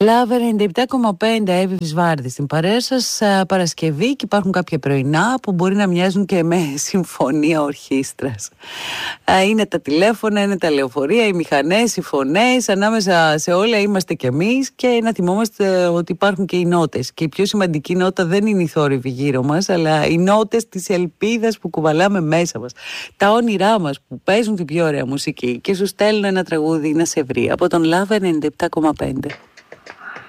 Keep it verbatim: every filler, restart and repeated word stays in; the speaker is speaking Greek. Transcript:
Λάβε ενενήντα επτά κόμμα πέντε, Εύη Βυσβάρδη στην παρέα σας. Παρασκευή, και υπάρχουν κάποια πρωινά που μπορεί να μοιάζουν και με συμφωνία ορχήστρας. Είναι τα τηλέφωνα, είναι τα λεωφορεία, οι μηχανές, οι φωνές. Ανάμεσα σε όλα είμαστε κι εμείς, και να θυμόμαστε ότι υπάρχουν και οι νότες. Και η πιο σημαντική νότα δεν είναι οι θόρυβοι γύρω μας, αλλά οι νότες της ελπίδας που κουβαλάμε μέσα μας. Τα όνειρά μας που παίζουν την πιο ωραία μουσική και σου στέλνουν ένα τραγούδι να σε βρει από τον Λάβε ενενήντα επτά κόμμα πέντε.